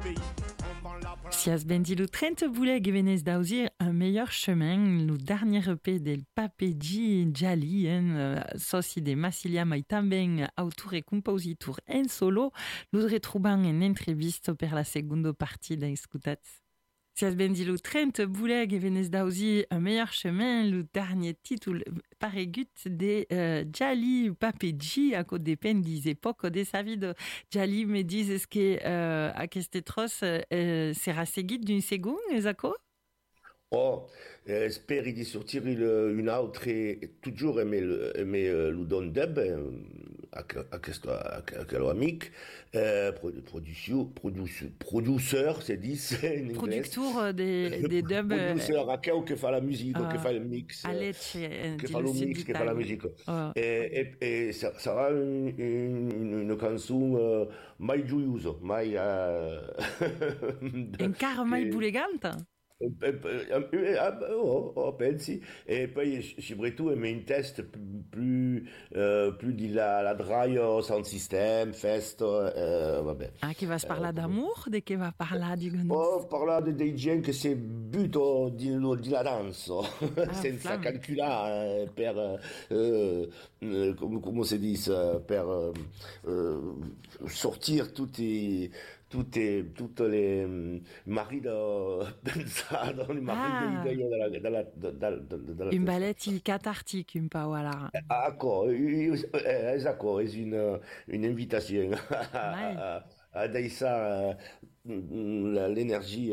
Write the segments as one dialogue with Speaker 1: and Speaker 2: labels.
Speaker 1: Sias bendilu 30 bouleg evenez daouzir un meilleur chemin, le dernier EP del Papegi Jali, soci de Massilia mai também autor et compositor en solo, nous retroubant en entrevista per la seconda partie da escutats. Sias bendilu 30 bouleg evenez daouzir un meilleur chemin, le dernier titre paregut de Jali Papegi, a code depen diz epok de sa vie de Jali me diz est-ce que aquest tros sera seguit d'une seconde, ezako?
Speaker 2: Speri di sortir une autre toujours aimé le don dub aquel amic producteur c'est dit en
Speaker 1: producteur des dub
Speaker 2: producteur aquel que fa la musique que fa le mix que fa le mix que fa la musique et ça sera une chanson mai joyosa mai
Speaker 1: encara mai boulegante.
Speaker 2: Pensi e poi soprattutto è un test più di la dry sound system fest vabbè
Speaker 1: che va parlar d'amour de che va parlar di
Speaker 2: parlare dei gens che si butano di la danza senza calcolare per come si dice per sortir tutte les maris pensado les maris della
Speaker 1: une balletti cathartique un po' voilà
Speaker 2: d'accord esatto è une invitation à Daïsa l'énergie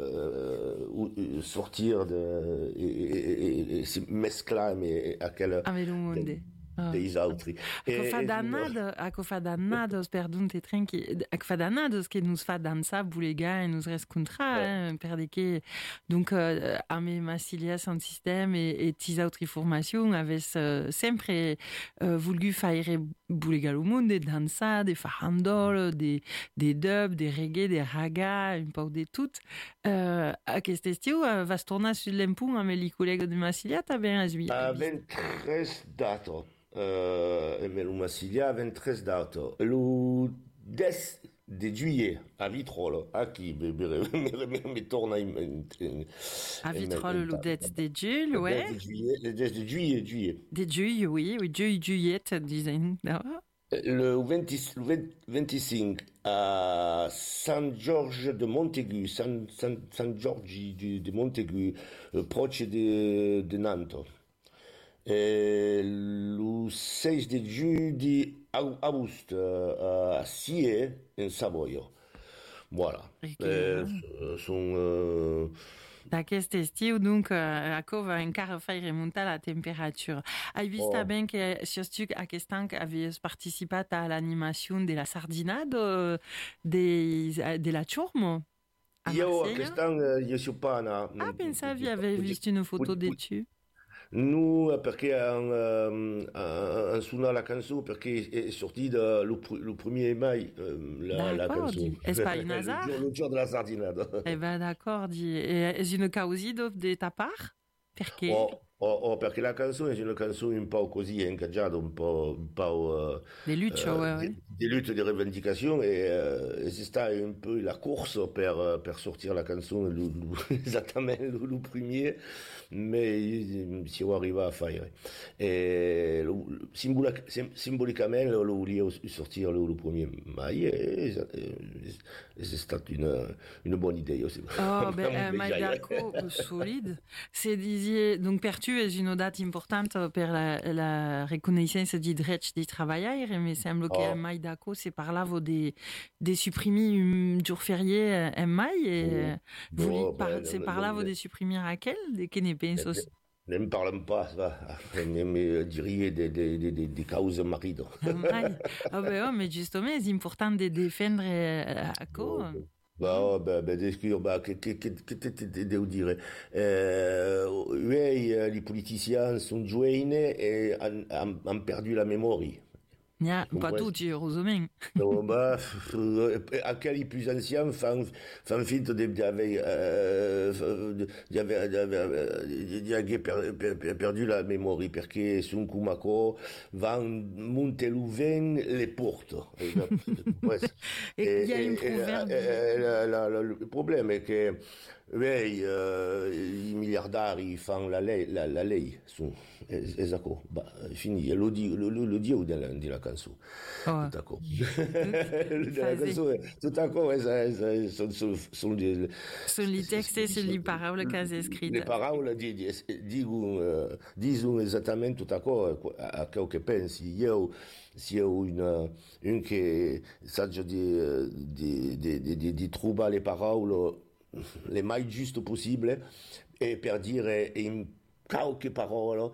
Speaker 2: sortir et se mesclar mais à quel dei altri.
Speaker 1: Ako fa danados perdun te trenki, ako fa danados que nous fa dansa boulega et nous rescontra per de que donc ame Massilia sans système et tis autri formation avait sempre voulu faire boulega au monde, des dansa, des farandol, des dub, des reggae, des raga, un peu de tout. Aquest estiu va tornar sur l'empung amb els col·legues de Massilia, t'as bien assuit.
Speaker 2: 23 dato. Lo Massilia 23 dato. Lo 10 de juillet a Vitrolles, qui me torna
Speaker 1: a Vitrolles le 10 de juillet, ouais.
Speaker 2: Le 10 de juillet.
Speaker 1: De juillet, oui, juillet, disons.
Speaker 2: Le 25 à San Giorgio de Montaigu, San Giorgi de Montaigu, proche de Nantes. Et le 16 de juillet août à Sierre, en Savoie. Voilà.
Speaker 1: D'aquest estiu, donc, ako va encara faire remuntar la temperature. Hai vist ben que si aquest any havies participat a l'animació de la sardinada de la Ciurma?
Speaker 2: Io aquest any, je suis pas anat.
Speaker 1: Pensavi haver vist una foto de tu?
Speaker 2: Nous, perché han suonato la canzone perché è sortita le 1er mai la canzone.
Speaker 1: Est-ce pas un hasard?
Speaker 2: Le jour de la sardinada.
Speaker 1: Eh ben d'accord, est-ce une causa de ta part? Perché?
Speaker 2: Perché la canzone è una canzone un po' così ingaggiata, un po'
Speaker 1: des luttes,
Speaker 2: des luttes, des revendications et c'est ça un peu la course per sortir la canzone esattamente le premier, mais si on arrive à faire et symboliquement le voulait sortir le 1er mai et c'est stata une bonne idée aussi.
Speaker 1: Mais d'accord, solide. C'est disiez donc pertu és una date importante per la reconnaissance des drets des travailleurs, mais sembla que a mai d'aco se parlava de supprimer un jour férié en mai et se parlava de supprimer aquel, de què ne penses?
Speaker 2: Ne me parlem pas, ne me diria de causa marido.
Speaker 1: Mais justement, c'est important de défendre aquo.
Speaker 2: Che devo dire? Les politiciens sont joints et hanno perdu la memoria.
Speaker 1: Nia, pas tutti, heureusement.
Speaker 2: No, bah, aquelli plus anciens fan finta di aver perdu la memoria perché sono come van Monteluven le porto.
Speaker 1: Et il y a une proverbe.
Speaker 2: Le problema è che i miliardari fanno la lei esatto, fini, lo dio della canzone.
Speaker 1: Oh.
Speaker 2: Tout à coup. Tout à coup, sono
Speaker 1: les textes, sono le parole che si scritte.
Speaker 2: Le parole dicono esattamente tutto a quello che pensi. Io sia un che saggio di trovare le parole le mai giusto possibile e per dire in qualche parola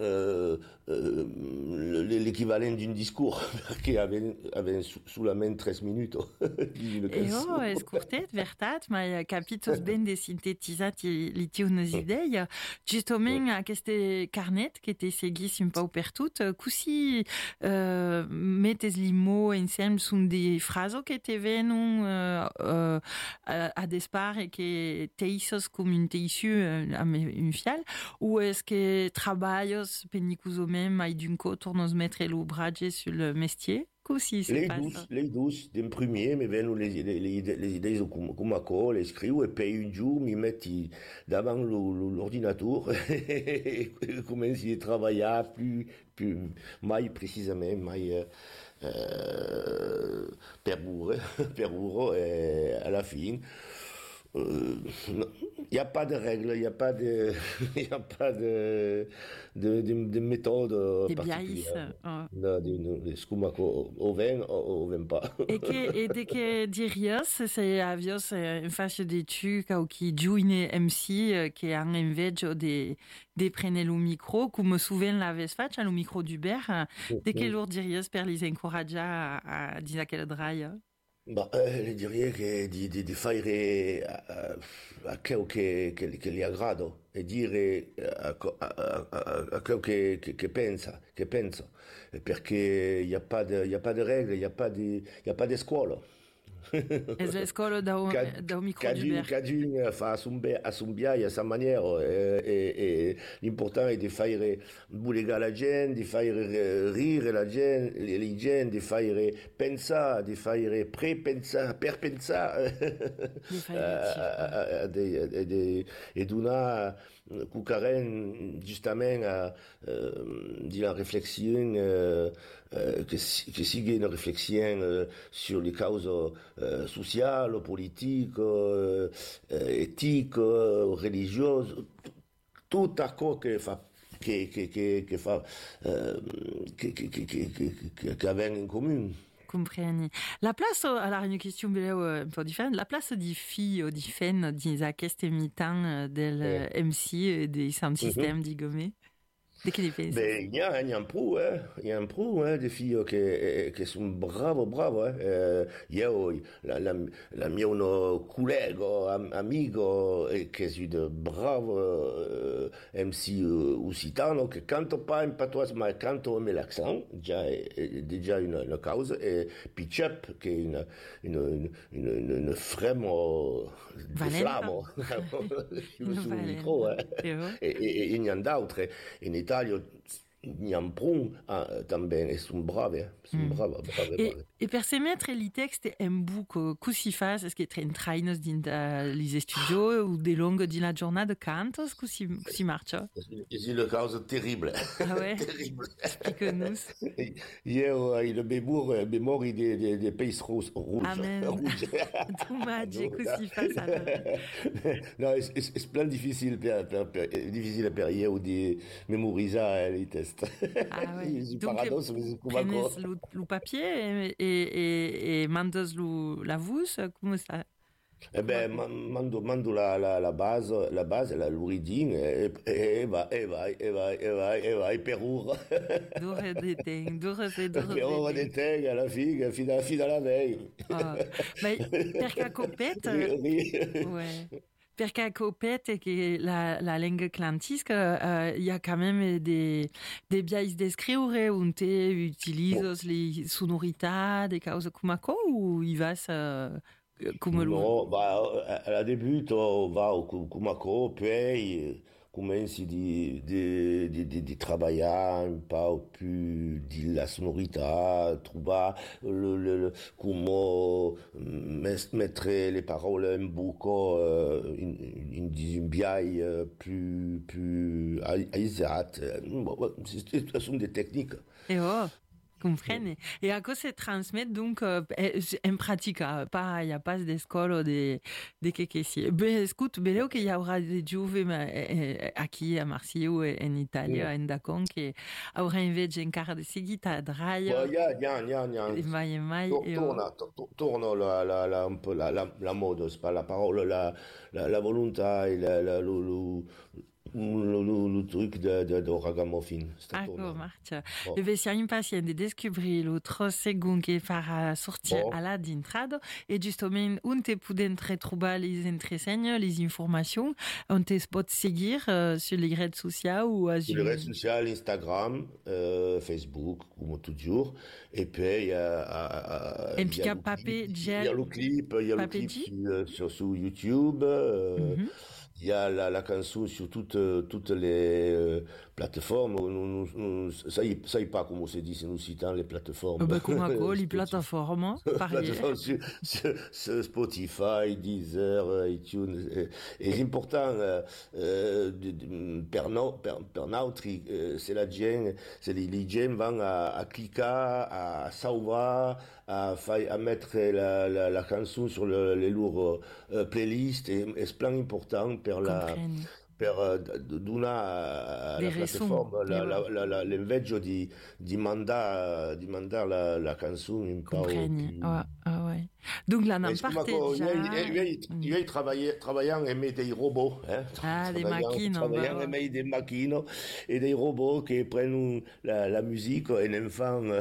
Speaker 2: l'équivalent d'un discours perché aveva solamente 3 minuti.
Speaker 1: Scurtet, vertat, ma capitos ben de sintetizzati li unes idei. Giustament a queste carnet che te seguis un po' per tot, così mettes li mots insieme sun de fraso che te venun a despar e che te isos come un te issu un fial, ou est-ce que trabalhos pennicus même ai d'un co tornos mettre lo brage sul mestier? Così si passa.
Speaker 2: Le dus d'imprimier mi vengono le idee come a co, le scrivo e poi un giorno mi metti davanti l'ordinatore e cominci a lavorare più mai precisamente, mai per ore e alla fine. Il n'y a pas de règles, il n'y a pas de, y a pas de méthode particulière. O ven o ven pas.
Speaker 1: E che dirios se avios in fascia de tu qui giuine MC che han invece de prene lo micro, come souvent l'aves faccia lo micro d'Uber, de che lor dirios per li encoragia a dire quel draia?
Speaker 2: Le direi che di fare a quello che gli aggrada e dire a quello che pensa, perché il n'y a pas de règles, il n'y a pas de scuola.
Speaker 1: Le scuole da un micro d'Uber.
Speaker 2: Cadun fa assombiare a sa maniera e l'importante è di fare bullegare la gente, di fare rire la gente, di fare pensare, di fare per pensare e donare Kukaren giustamente di la riflessione che sia una riflessione sulle cause sociali, politiche, etiche, religiose, tutto ciò che fa che avviene in comune.
Speaker 1: Compreni. La place, alors une question un peu différente, la place des filles, des fans, des acquestes militants del MC et des sound systems, digome. De che ne pensi?
Speaker 2: Beh, il y a un pro, des filles che sono brave. Io, la mio collega, amico, che è un bravo MC occitano, che canta pas in patois, ma canta con l'accent, già è una causa, e Pitchup, che è una fremo di flamo, sul micro, e il n'y a d'autres. In Italia Gnampron també sono brave,
Speaker 1: E per se mettere i texti in buco, così fa? Est-ce che traines din gli studio o de longo di la giornata cantos? Così marcia?
Speaker 2: C'est une cause terrible.
Speaker 1: Ah ouais?
Speaker 2: Terrible.
Speaker 1: Explique-nous.
Speaker 2: Io il memoria dei pays rouges.
Speaker 1: Amen. Dommage, così fa ça.
Speaker 2: No, è plan difficile per io di memorizzare i test.
Speaker 1: Ah ouais. Donc, prenes le papier et mandas la voce, come ça?
Speaker 2: Eh beh, mando la base, lo reading e vai per ora.
Speaker 1: D'ora de
Speaker 2: teng alla fine, fino alla veille.
Speaker 1: Oh. Ma perché a copette, ouais. Perché a copette che la lingua clantisca il y a quand même des biais d'escriure on te utilizos le sonorità de causa come co ou il va come
Speaker 2: No, alla debutto va come poi commenci di lavorare un po' più di la sonorità, trovare come mettere le parole in buco in biai più aisati. Sono delle tecniche.
Speaker 1: E oh, comprene. E a cosa se transmet donc en pratica, pas il y a pas d'escola de que si. Ben écoute, beleo que il y aura des giove aqui a Marsilio e en Italia en Dacon che avrà invece encara de seguita a Draia. E mai e
Speaker 2: Torna un po' la mode, c'est pas la parole, la volontà, le truc de ragamuffin.
Speaker 1: Ecco, Marcia. Deve sia impaziente di descobrir l'altro secondo che farà sortir alla d'intrado e giustamente on te può trovare les entresegnes, les informations, on te pot seguir sur les réseaux sociaux ou
Speaker 2: sur les réseaux sociaux, Instagram, Facebook, comme toujours. Et puis, il y a le clip sur YouTube. Il y a la chanson sur toutes les plateformes. Ça y est pas comment se dit, c'est nous citant les plateformes.
Speaker 1: Comment les plateformes,
Speaker 2: sur Spotify, Deezer, iTunes. Et c'est important, per nautri, c'est la gente, c'est les gens vont à cliquer, à sauver, à mettre la chanson sur les lourds playlists, et c'est plein important per donner à la plateforme l'inveggio di mandare la canzone un po' più...
Speaker 1: ouais. Donc là, n'en partez
Speaker 2: Io ho travaillant e dei robot.
Speaker 1: Des machines.
Speaker 2: Travaillant e dei macchine e dei robot che prendono la musique e ne fanno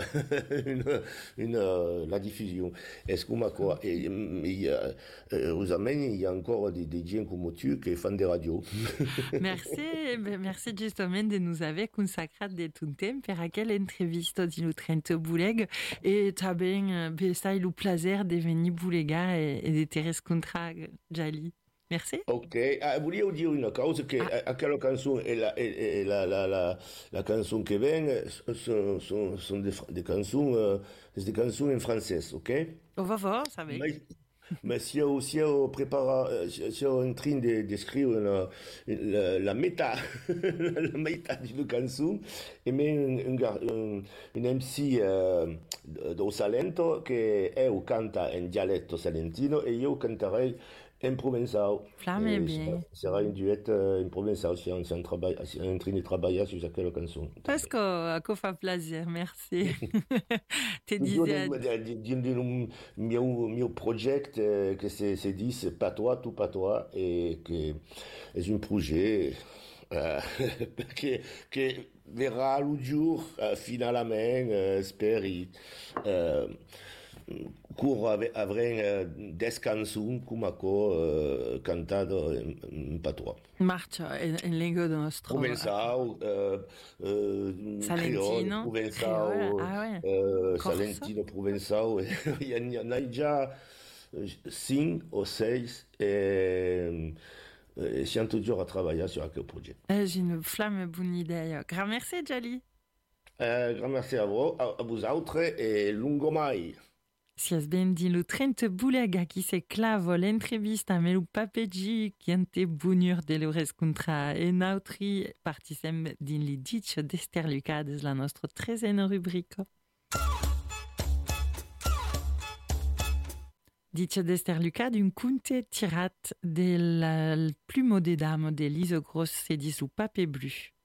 Speaker 2: la diffusion. Est-ce que quoi? Heureusement, il y a encore des gens comme tu qui font des radios.
Speaker 1: Merci justement de nous avoir consacré de ton temps per aquella entrevista di Trento Buleg e também bestai le plaisir de venir Bulega e de te riscontrar Jali. Merci.
Speaker 2: Ok, volevo dire una cosa che aquella canzone e la canzone che viene sono des canzons in francese, ok?
Speaker 1: On va voir, ça va.
Speaker 2: Mais si on est en train d'écrire la méta, la méta d'une chanson, et même un MC do Salento che canta in dialetto salentino e io canterei in provençal.
Speaker 1: Flamme bien.
Speaker 2: Sera un duet in provençal si on est en train de travailler sur cette chanson.
Speaker 1: Parce que fa plaisir, merci. Te disais...
Speaker 2: D'un mio projet que c'est dit, c'est pas toi, tout pas toi, et que c'est un projet que verrà le jour finalement, speri. Curro avrei des canzoni come cantato in patois.
Speaker 1: Marcia, in lingua nostra.
Speaker 2: Provençal,
Speaker 1: Salentino.
Speaker 2: Provençal, Salentino, Provençal. Il y en a déjà 5 ou 6 et siamo toujours à travailler sur quel projet.
Speaker 1: J'ai une flamme bonne idée. Grand merci, Jali.
Speaker 2: Grand merci à vous autres et lungo mai.
Speaker 1: Sias ben din lo Trento Buleg qui se clavo l'entrevista me lo papegi chiente bunur de lo rescontra e nautri particem din li dice d'Ester Lucades la nostra trezena rubrica. Dice d'Ester Lucades un conte tirat del plumo de dame de Lise Grosse se dis lo pape blu.